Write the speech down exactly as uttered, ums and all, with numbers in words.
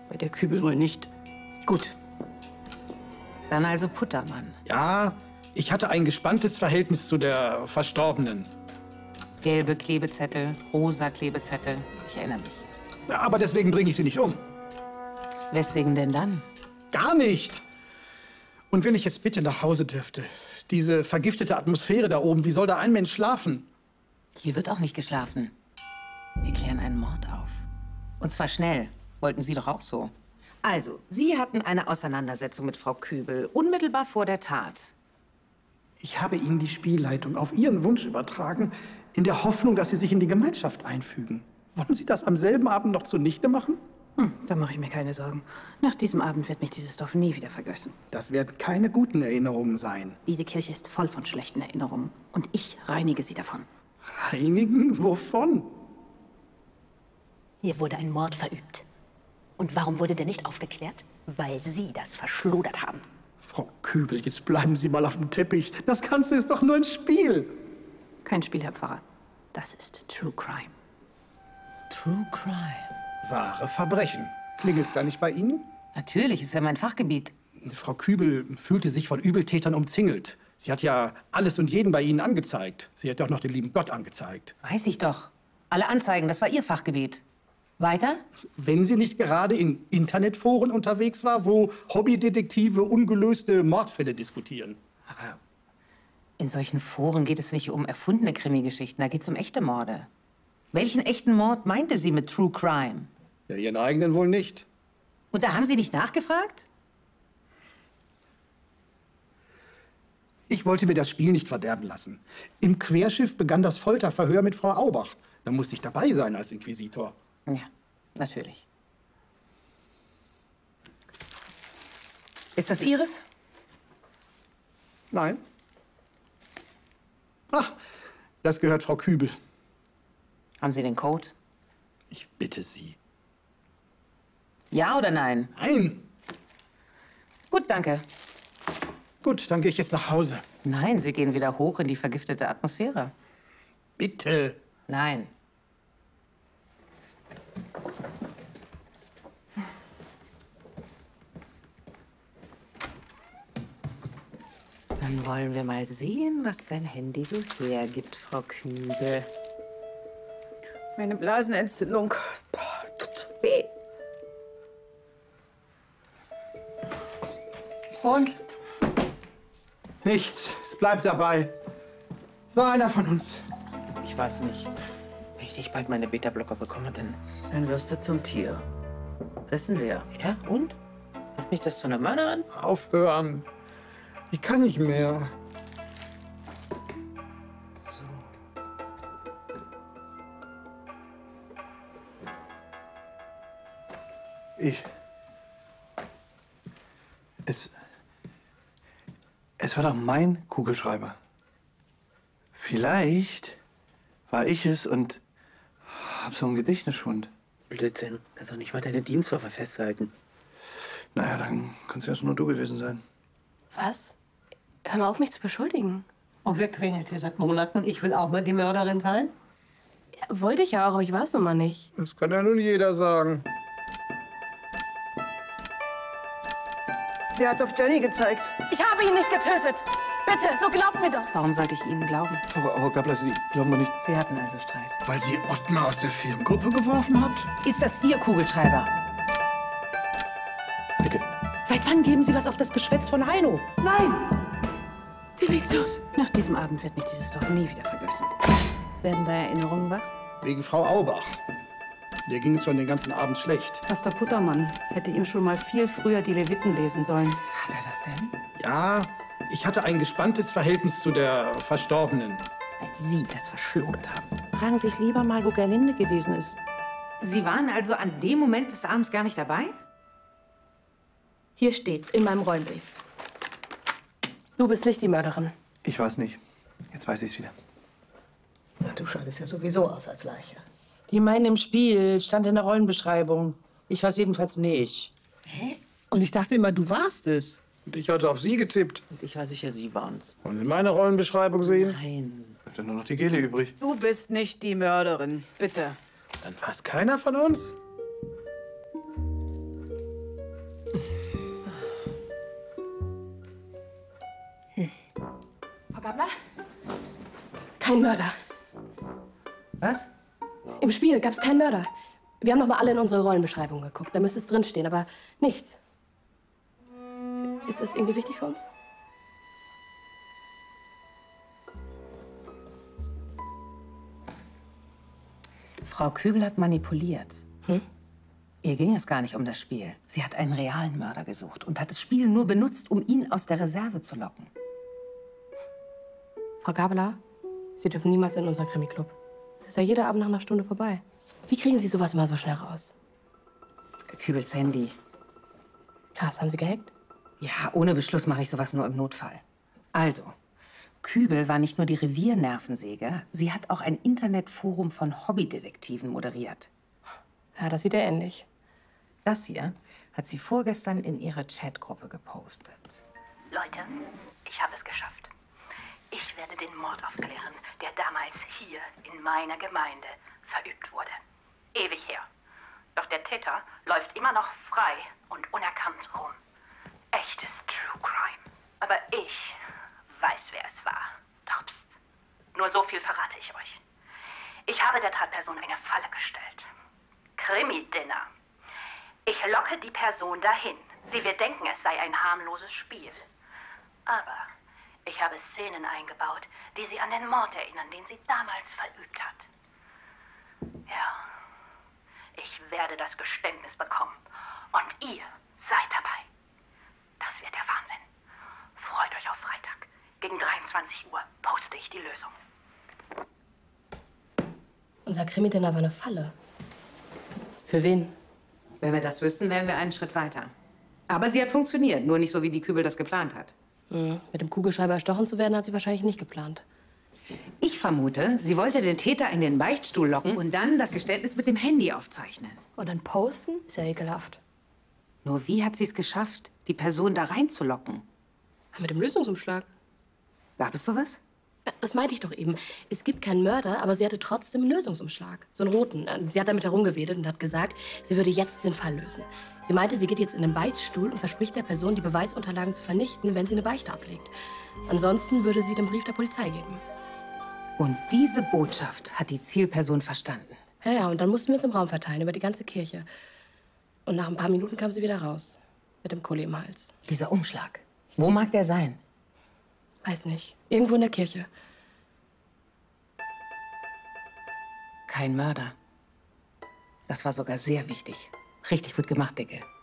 Bei der Kübel wohl nicht. Gut. Dann also Puttermann. Ja, ich hatte ein gespanntes Verhältnis zu der Verstorbenen. Gelbe Klebezettel, rosa Klebezettel. Ich erinnere mich. Ja, aber deswegen bringe ich sie nicht um. Weswegen denn dann? Gar nicht. Und wenn ich jetzt bitte nach Hause dürfte, diese vergiftete Atmosphäre da oben, wie soll da ein Mensch schlafen? Hier wird auch nicht geschlafen. Wir klären einen Mord auf. Und zwar schnell. Wollten Sie doch auch so. Also, Sie hatten eine Auseinandersetzung mit Frau Kübel, unmittelbar vor der Tat. Ich habe Ihnen die Spielleitung auf Ihren Wunsch übertragen, in der Hoffnung, dass Sie sich in die Gemeinschaft einfügen. Wollen Sie das am selben Abend noch zunichte machen? Hm, da mache ich mir keine Sorgen. Nach diesem Abend wird mich dieses Dorf nie wieder vergessen. Das werden keine guten Erinnerungen sein. Diese Kirche ist voll von schlechten Erinnerungen. Und ich reinige sie davon. Reinigen? Wovon? Hier wurde ein Mord verübt. Und warum wurde der nicht aufgeklärt? Weil Sie das verschludert haben. Frau Kübel, jetzt bleiben Sie mal auf dem Teppich. Das Ganze ist doch nur ein Spiel. Kein Spiel, Herr Pfarrer. Das ist True Crime. True Crime. Wahre Verbrechen. Klingelt's da nicht bei Ihnen? Natürlich, ist ja mein Fachgebiet. Frau Kübel fühlte sich von Übeltätern umzingelt. Sie hat ja alles und jeden bei Ihnen angezeigt. Sie hätte auch noch den lieben Gott angezeigt. Weiß ich doch. Alle Anzeigen, das war Ihr Fachgebiet. Weiter? Wenn sie nicht gerade in Internetforen unterwegs war, wo Hobbydetektive ungelöste Mordfälle diskutieren. Aber in solchen Foren geht es nicht um erfundene Krimi-Geschichten, da geht es um echte Morde. Welchen echten Mord meinte sie mit True Crime? Ja, Ihren eigenen wohl nicht. Und da haben Sie nicht nachgefragt? Ich wollte mir das Spiel nicht verderben lassen. Im Querschiff begann das Folterverhör mit Frau Aubach. Da musste ich dabei sein als Inquisitor. Ja, natürlich. Ist das Ihres? Nein. Ach, das gehört Frau Kübel. Haben Sie den Code? Ich bitte Sie. Ja oder nein? Nein. Gut, danke. Gut, dann gehe ich jetzt nach Hause. Nein, Sie gehen wieder hoch in die vergiftete Atmosphäre. Bitte. Nein. Dann wollen wir mal sehen, was dein Handy so hergibt, Frau Kübel. Meine Blasenentzündung. Boah, tut so weh. Und? Nichts. Es bleibt dabei. So einer von uns. Ich weiß nicht. Wenn ich nicht bald meine Beta-Blocker bekomme, dann... Dann wirst du zum Tier. Wissen wir. Ja, und? Macht mich das zu einer Mörderin? Aufhören. Ich kann nicht mehr. So. Ich. Es. Es war doch mein Kugelschreiber. Vielleicht war ich es und hab so einen Gedächtnisschwund. Blödsinn. Kannst doch nicht mal deine Dienstwaffe festhalten. Naja, dann kannst du ja nur du gewesen sein. Was? Hör mal auf, mich zu beschuldigen. Und wer quengelt hier seit Monaten? Ich will auch mal die Mörderin sein. Ja, wollte ich ja auch, aber ich weiß nun mal nicht. Das kann ja nun jeder sagen. Sie hat auf Jenny gezeigt. Ich habe ihn nicht getötet. Bitte, so glaubt mir doch. Warum sollte ich Ihnen glauben? Frau Frau Gappler, Sie glauben doch nicht... Sie hatten also Streit. Weil sie Ottmar aus der Firmengruppe geworfen hat? Ist das Ihr Kugelschreiber? Bitte. Seit wann geben Sie was auf das Geschwätz von Heino? Nein! Delizius. Nach diesem Abend wird mich dieses Dorf nie wieder vergessen. Werden da Erinnerungen wach? Wegen Frau Aubach. Der ging es schon den ganzen Abend schlecht. Pastor Puttermann hätte ihm schon mal viel früher die Leviten lesen sollen. Hat er das denn? Ja, ich hatte ein gespanntes Verhältnis zu der Verstorbenen. Weil Sie das verschludert haben. Fragen Sie sich lieber mal, wo Gerlinde gewesen ist. Sie waren also an dem Moment des Abends gar nicht dabei? Hier steht's, in meinem Rollenbrief. Du bist nicht die Mörderin. Ich weiß nicht. Jetzt weiß ich's wieder. Na, du scheidest ja sowieso aus als Leiche. Die meinen im Spiel, stand in der Rollenbeschreibung. Ich weiß jedenfalls nicht. Hä? Und ich dachte immer, du warst es. Und ich hatte auf Sie getippt. Und ich war sicher, Sie waren's. Wollen Sie meine Rollenbeschreibung sehen? Nein. Bleibt dann nur noch die Gele übrig. Du bist nicht die Mörderin, bitte. Dann war es keiner von uns? Gabler? Kein Mörder. Was? Im Spiel gab es keinen Mörder. Wir haben noch mal alle in unsere Rollenbeschreibung geguckt. Da müsste es drinstehen, aber nichts. Ist das irgendwie wichtig für uns? Frau Kübel hat manipuliert. Hm? Ihr ging es gar nicht um das Spiel. Sie hat einen realen Mörder gesucht und hat das Spiel nur benutzt, um ihn aus der Reserve zu locken. Frau Gabler, Sie dürfen niemals in unseren Krimi-Club. Ist ja jeder Abend nach einer Stunde vorbei. Wie kriegen Sie sowas immer so schnell raus? Kübels Handy. Krass, haben Sie gehackt? Ja, ohne Beschluss mache ich sowas nur im Notfall. Also, Kübel war nicht nur die Reviernervensäge, sie hat auch ein Internetforum von Hobbydetektiven moderiert. Ja, das sieht er ähnlich. Das hier hat sie vorgestern in ihre Chatgruppe gepostet. Leute, ich habe es geschafft. Ich werde den Mord aufklären, der damals hier in meiner Gemeinde verübt wurde. Ewig her. Doch der Täter läuft immer noch frei und unerkannt rum. Echtes True Crime. Aber ich weiß, wer es war. Doch pst. Nur so viel verrate ich euch. Ich habe der Tatperson eine Falle gestellt. Krimi-Dinner. Ich locke die Person dahin. Sie wird denken, es sei ein harmloses Spiel. Aber ich habe Szenen eingebaut, die sie an den Mord erinnern, den sie damals verübt hat. Ja, ich werde das Geständnis bekommen. Und ihr seid dabei. Das wird der Wahnsinn. Freut euch auf Freitag. Gegen dreiundzwanzig Uhr poste ich die Lösung. Unser Krimi-Dinner war eine Falle. Für wen? Wenn wir das wüssten, wären wir einen Schritt weiter. Aber sie hat funktioniert, nur nicht so, wie die Kübel das geplant hat. Hm, mit dem Kugelschreiber erstochen zu werden, hat sie wahrscheinlich nicht geplant. Ich vermute, sie wollte den Täter in den Beichtstuhl locken und dann das Geständnis mit dem Handy aufzeichnen. Und dann posten? Ist ja ekelhaft. Nur wie hat sie es geschafft, die Person da reinzulocken? Mit dem Lösungsumschlag. Gab es sowas? Ja, das meinte ich doch eben. Es gibt keinen Mörder, aber sie hatte trotzdem einen Lösungsumschlag. So einen roten. Sie hat damit herumgewedelt und hat gesagt, sie würde jetzt den Fall lösen. Sie meinte, sie geht jetzt in den Beichtstuhl und verspricht der Person, die Beweisunterlagen zu vernichten, wenn sie eine Beichte ablegt. Ansonsten würde sie den Brief der Polizei geben. Und diese Botschaft hat die Zielperson verstanden. Ja, ja, und dann mussten wir uns im Raum verteilen, über die ganze Kirche. Und nach ein paar Minuten kam sie wieder raus. Mit dem Kohle im Hals. Dieser Umschlag. Wo mag der sein? Weiß nicht. Irgendwo in der Kirche. Kein Mörder. Das war sogar sehr wichtig. Richtig gut gemacht, Dicke.